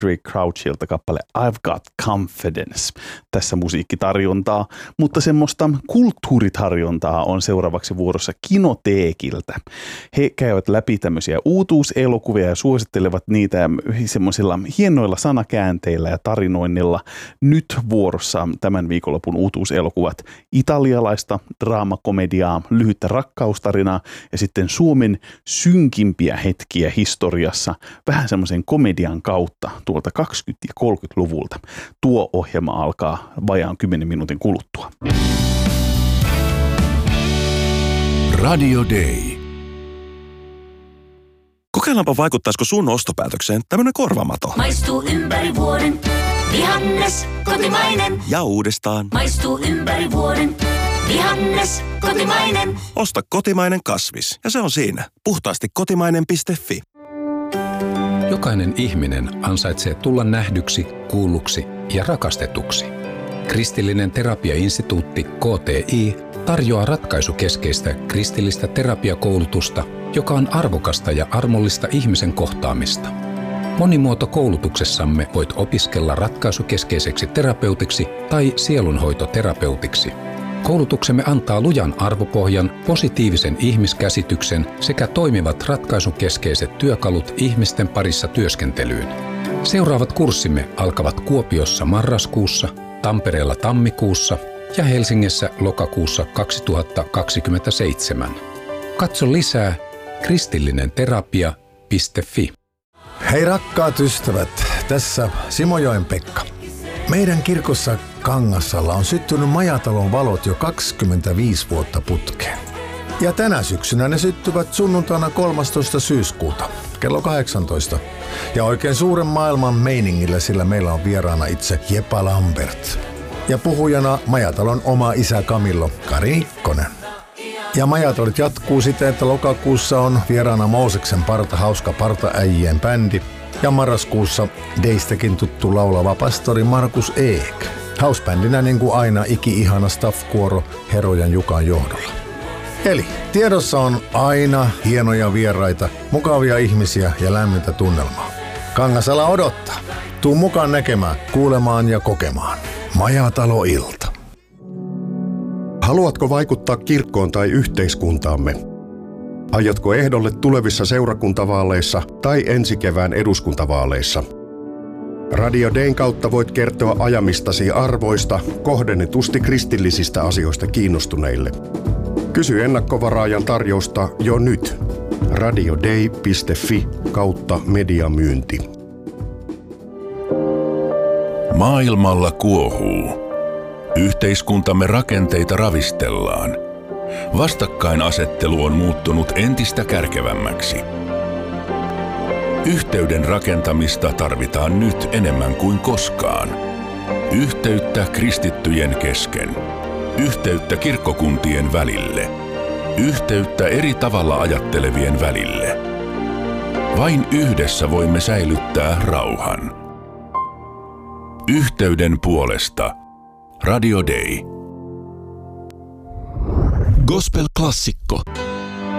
Andrae Crouchilta kappale I've Got Confidence. Tässä musiikkitarjontaa, mutta semmoista kulttuuritarjontaa on seuraavaksi vuorossa Kinoteekiltä. He käyvät läpi tämmöisiä uutuuselokuvia ja suosittelevat niitä semmoisilla hienoilla sanakäänteillä ja tarinoinnilla. Nyt vuorossa tämän viikonlopun uutuuselokuvat italialaista draamakomediaa, lyhyttä rakkaustarinaa ja sitten Suomen synkimpiä hetkiä historiassa vähän semmoisen komedian kautta tuolta 20- ja 30-luvulta. Tuo ohjelma alkaa vajaan 10 minuutin kuluttua. Radio Day. Kokeillaanpa vaikuttaisiko sun ostopäätökseen tämmönen korvamato. Maistuu ympäri vuoden, vihannes, kotimainen. Ja uudestaan. Maistuu ympäri vuoden, vihannes, kotimainen. Osta kotimainen kasvis ja se on siinä. Puhtaasti kotimainen.fi. Jokainen ihminen ansaitsee tulla nähdyksi, kuulluksi ja rakastetuksi. Kristillinen terapiainstituutti KTI tarjoaa ratkaisukeskeistä kristillistä terapiakoulutusta, joka on arvokasta ja armollista ihmisen kohtaamista. Monimuotokoulutuksessamme voit opiskella ratkaisukeskeiseksi terapeutiksi tai sielunhoitoterapeutiksi. Koulutuksemme antaa lujan arvopohjan, positiivisen ihmiskäsityksen sekä toimivat ratkaisukeskeiset työkalut ihmisten parissa työskentelyyn. Seuraavat kurssimme alkavat Kuopiossa marraskuussa, Tampereella tammikuussa ja Helsingissä lokakuussa 2027. Katso lisää kristillinenterapia.fi. Hei rakkaat ystävät, tässä Simojoen Pekka. Meidän kirkossa Kangassalla on syttynyt Majatalon valot jo 25 vuotta putkeen. Ja tänä syksynä ne syttyvät sunnuntaina 13. syyskuuta kello 18. Ja oikein suuren maailman meiningillä, sillä meillä on vieraana itse Jepa Lambert. Ja puhujana Majatalon oma isä Camillo Kari Nikkonen. Ja Majatolit jatkuu siten, että lokakuussa on vieraana Mooseksen parta, hauska partaäijien bändi. Ja marraskuussa Deistäkin tuttu laulava pastori Markus Eek. Housebändinä niin kuin aina iki-ihana staff-kuoro Herojan Jukan johdolla. Eli tiedossa on aina hienoja vieraita, mukavia ihmisiä ja lämmintä tunnelmaa. Kangasala odottaa. Tuu mukaan näkemään, kuulemaan ja kokemaan. Majatalo-ilta. Haluatko vaikuttaa kirkkoon tai yhteiskuntaamme? Aiotko ehdolle tulevissa seurakuntavaaleissa tai ensi kevään eduskuntavaaleissa? Radio Dayn kautta voit kertoa ajamistasi arvoista kohdennetusti kristillisistä asioista kiinnostuneille. Kysy ennakkovaraajan tarjousta jo nyt. radioday.fi/mediamyynti. Maailmalla kuohuu. Yhteiskuntamme rakenteita ravistellaan. Vastakkainasettelu on muuttunut entistä kärkevämmäksi. Yhteyden rakentamista tarvitaan nyt enemmän kuin koskaan. Yhteyttä kristittyjen kesken. Yhteyttä kirkkokuntien välille. Yhteyttä eri tavalla ajattelevien välille. Vain yhdessä voimme säilyttää rauhan. Yhteyden puolesta. Radio Day. Gospel-klassikko.